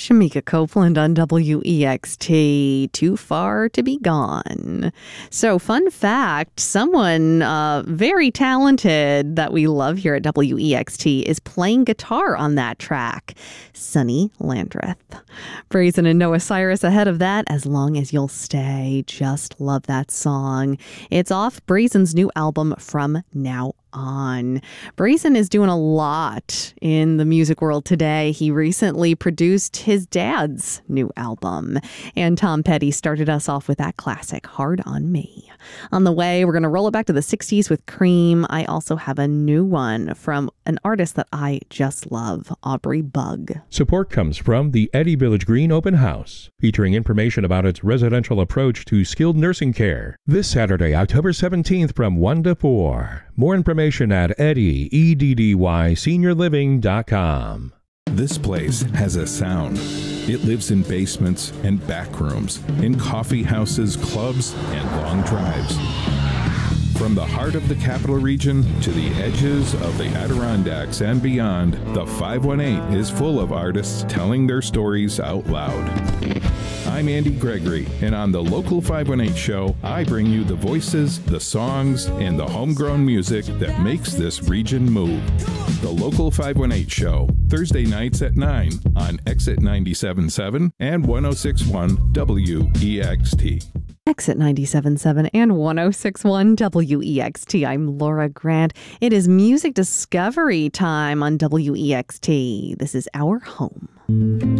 Shamika Copeland on WEXT, Too Far to Be Gone. So, fun fact, someone very talented that we love here at WEXT is playing guitar on that track, Sonny Landreth. Brazen and Noah Cyrus ahead of that, As Long As You'll Stay. Just love that song. It's off Brazen's new album, From Now On. Brazen is doing a lot in the music world today. He recently produced his dad's new album, and Tom Petty started us off with that classic, Hard on Me. On the way, we're going to roll it back to the 60s with Cream. I also have a new one from an artist that I just love, Aubrey Bug. Support comes from the Eddy Village Green Open House, featuring information about its residential approach to skilled nursing care. This Saturday, October 17th from 1 to 4. More information at eddySeniorliving.com. This place has a sound. It lives in basements and back rooms, in coffee houses, clubs, and long drives. From the heart of the capital region to the edges of the Adirondacks and beyond, the 518 is full of artists telling their stories out loud. I'm Andy Gregory, and on the Local 518 show, I bring you the voices, the songs, and the homegrown music that makes this region move. The Local 518 show, Thursday nights at 9 on Exit 97.7 and 106.1 WEXT. Exit 97.7 and 106.1 WEXT. I'm Laura Grant. It is music discovery time on WEXT. This is our home.